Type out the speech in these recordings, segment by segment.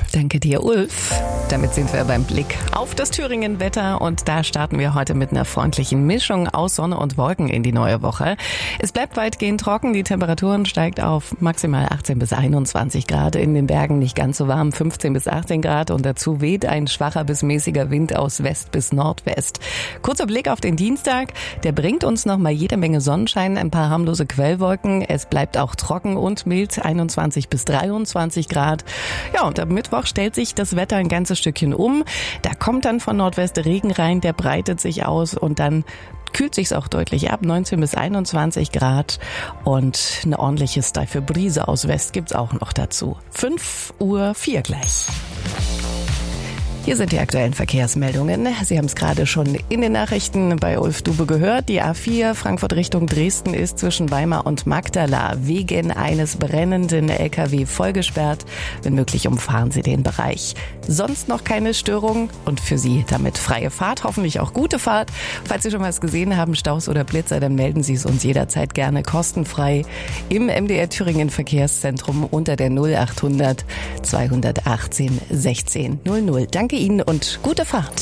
Danke dir, Ulf. Damit sind wir beim Blick auf das Thüringen-Wetter und da starten wir heute mit einer freundlichen Mischung aus Sonne und Wolken in die neue Woche. Es bleibt weitgehend trocken, die Temperaturen steigt auf maximal 18 bis 21 Grad, in den Bergen nicht ganz so warm, 15 bis 18 Grad und dazu weht ein schwacher bis mäßiger Wind aus West bis Nordwest. Kurzer Blick auf den Dienstag, der bringt uns noch mal jede Menge Sonnenschein, ein paar harmlose Quellwolken, es bleibt auch trocken und mild, 21 bis 23 Grad. Ja, und am Mittwoch stellt sich das Wetter ein ganzes Stückchen um. Da kommt dann von Nordwest Regen rein, der breitet sich aus und dann kühlt sich's auch deutlich ab, 19 bis 21 Grad und eine ordentliche steife Brise aus West gibt's auch noch dazu. 5:04 Uhr gleich. Hier sind die aktuellen Verkehrsmeldungen. Sie haben es gerade schon in den Nachrichten bei Ulf Dube gehört. Die A4 Frankfurt Richtung Dresden ist zwischen Weimar und Magdala wegen eines brennenden LKW vollgesperrt. Wenn möglich, umfahren Sie den Bereich. Sonst noch keine Störung und für Sie damit freie Fahrt, hoffentlich auch gute Fahrt. Falls Sie schon was gesehen haben, Staus oder Blitzer, dann melden Sie es uns jederzeit gerne kostenfrei im MDR Thüringen Verkehrszentrum unter der 0800 218 16 00. Danke Ihnen und gute Fahrt.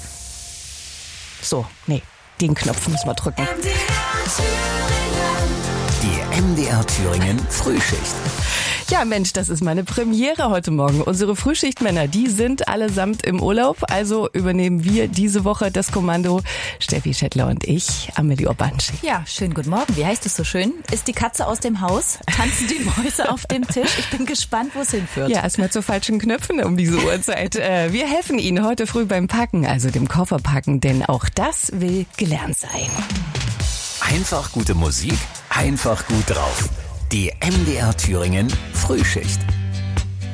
So, den Knopf müssen wir drücken. Die MDR Thüringen Frühschicht. Ja, Mensch, das ist meine Premiere heute Morgen. Unsere Frühschichtmänner, die sind allesamt im Urlaub. Also übernehmen wir diese Woche das Kommando. Steffi Schettler und ich, Amelie Obanschik. Ja, schönen guten Morgen. Wie heißt es so schön? Ist die Katze aus dem Haus? Tanzen die Mäuse auf dem Tisch? Ich bin gespannt, wo es hinführt. Ja, erstmal zu falschen Knöpfen um diese Uhrzeit. Wir helfen Ihnen heute früh beim Packen, also dem Kofferpacken, denn auch das will gelernt sein. Einfach gute Musik, einfach gut drauf. Die MDR Thüringen Frühschicht.